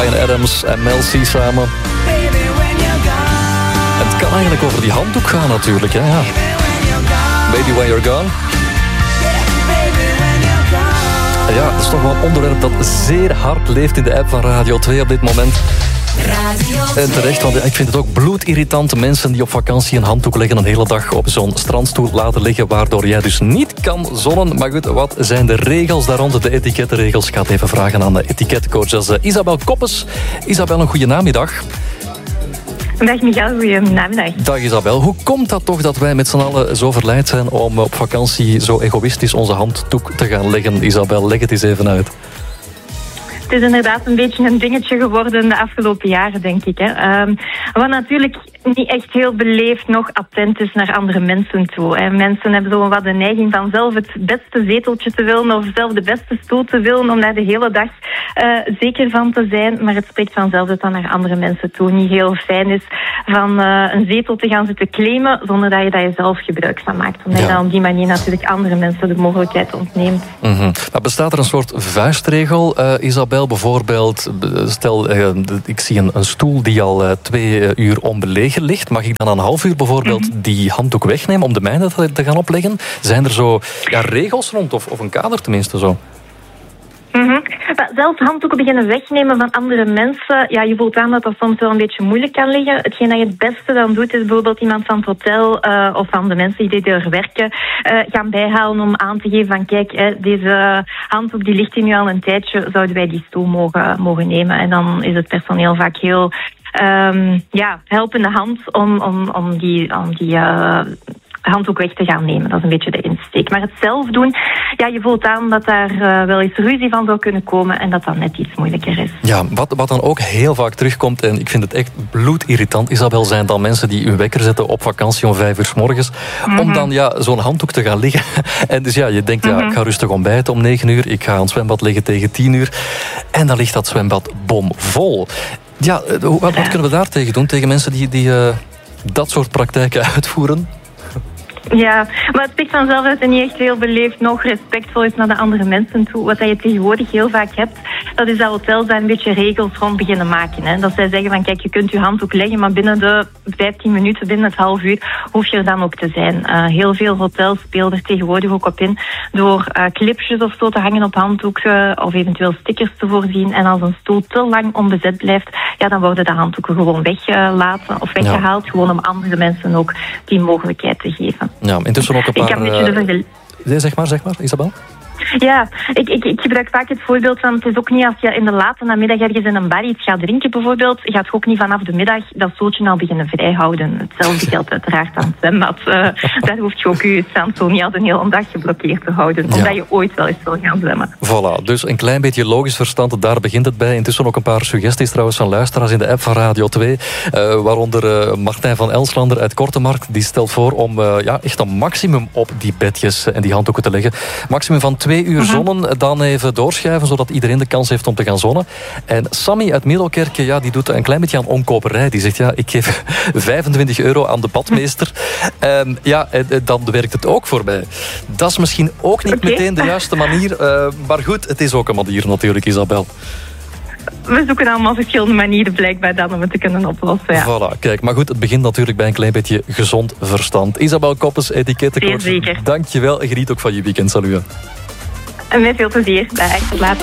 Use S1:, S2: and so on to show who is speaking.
S1: Bryan Adams en Mel C samen. En het kan eigenlijk over die handdoek gaan natuurlijk. Hè? Ja. Baby When You're Gone. Ja, dat is toch wel een onderwerp dat zeer hard leeft in de app van Radio 2 op dit moment. En terecht, want ik vind het ook bloedirritant. Mensen die op vakantie een handdoek leggen een hele dag op zo'n strandstoel laten liggen, waardoor jij dus niet kan zonnen. Maar goed, wat zijn de regels daar rond? De etikettenregels. Ik ga het even vragen aan de etikettencoach. Dat is Isabel Koppes. Isabel, een goede namiddag.
S2: Dag Michael, goeie namiddag.
S1: Dag Isabel. Hoe komt dat toch dat wij met z'n allen zo verleid zijn om op vakantie zo egoïstisch onze handdoek te gaan leggen? Isabel, leg het eens even uit.
S2: Het is inderdaad een beetje een dingetje geworden de afgelopen jaren, denk ik. Wat natuurlijk niet echt heel beleefd nog attent is naar andere mensen toe. Mensen hebben zo wat de neiging van zelf het beste zeteltje te willen of zelf de beste stoel te willen om daar de hele dag zeker van te zijn. Maar het spreekt vanzelf dat dat naar andere mensen toe niet heel fijn is van een zetel te gaan zitten claimen zonder dat je daar zelf gebruik van maakt. Omdat je dan op die manier natuurlijk andere mensen de mogelijkheid ontneemt.
S1: Mm-hmm. Maar bestaat er een soort vuistregel, Isabel? Bijvoorbeeld, stel, ik zie een stoel die al 2 uur onbelegen ligt. Mag ik dan een half uur bijvoorbeeld die handdoek wegnemen om de mijne te gaan opleggen? Zijn er zo regels rond of een kader tenminste zo?
S2: Zelfs handdoeken beginnen wegnemen van andere mensen. Ja, je voelt aan dat dat soms wel een beetje moeilijk kan liggen. Hetgeen dat je het beste dan doet, is bijvoorbeeld iemand van het hotel of van de mensen die er werken gaan bijhalen om aan te geven van kijk, deze handdoek die ligt hier nu al een tijdje, zouden wij die stoel mogen nemen. En dan is het personeel vaak heel helpende hand om die handdoek weg te gaan nemen. Dat is een beetje de insteek. Maar het zelf doen, ja, je voelt aan dat daar wel eens ruzie van zou kunnen komen en dat dat net iets moeilijker is.
S1: Ja, wat dan ook heel vaak terugkomt, en ik vind het echt bloedirritant, Isabel, zijn dan mensen die hun wekker zetten op vakantie om 5 uur 's morgens, om dan zo'n handdoek te gaan liggen. En dus je denkt, ik ga rustig ontbijten om 9 uur, ik ga aan het zwembad liggen tegen 10 uur, en dan ligt dat zwembad bomvol. Ja, wat kunnen we daar tegen doen, tegen mensen die dat soort praktijken uitvoeren?
S2: Ja, maar het spreekt vanzelf dat het niet echt heel beleefd nog respectvol is naar de andere mensen toe. Wat je tegenwoordig heel vaak hebt, dat is dat hotels daar een beetje regels rond beginnen maken. Hè. Dat zij zeggen van kijk, je kunt je handdoek leggen, maar binnen de 15 minuten, binnen het half uur, hoef je er dan ook te zijn. Heel veel hotels spelen er tegenwoordig ook op in door clipjes of zo te hangen op handdoeken of eventueel stickers te voorzien. En als een stoel te lang onbezet blijft, ja, dan worden de handdoeken gewoon weggelaten of weggehaald, gewoon om andere mensen ook die mogelijkheid te geven.
S1: Ja, intussen ook een paar... Zeg maar, Isabel.
S2: Ja, ik gebruik vaak het voorbeeld van het is ook niet als je in de late namiddag ergens in een bar iets gaat drinken bijvoorbeeld, je gaat ook niet vanaf de middag dat stoeltje al beginnen vrijhouden. Hetzelfde geldt uiteraard aan het zwembad. Daar hoef je ook je strandstoel niet als een hele dag geblokkeerd te houden, omdat je ooit wel eens wil gaan zwemmen.
S1: Voilà, dus een klein beetje logisch verstand, daar begint het bij. Intussen ook een paar suggesties trouwens van luisteraars in de app van Radio 2, waaronder Martijn van Elslander uit Kortemarkt, die stelt voor om echt een maximum op die bedjes en die handdoeken te leggen. Maximum van 2 uur zonnen, dan even doorschuiven, zodat iedereen de kans heeft om te gaan zonnen. En Sammy uit Middelkerke, die doet een klein beetje aan omkoperij. Die zegt, ik geef €25 aan de badmeester. Dan werkt het ook voor mij. Dat is misschien ook niet meteen de juiste manier. Maar goed, het is ook een manier natuurlijk, Isabel.
S2: We zoeken allemaal verschillende manieren blijkbaar dan om het te kunnen oplossen. Ja.
S1: Voilà, kijk, maar goed, het begint natuurlijk bij een klein beetje gezond verstand. Isabel Koppes, etikettencoach.
S2: Zeker.
S1: Dank je wel en geniet ook van je weekend. Salut.
S2: En met veel plezier. Dag, tot later.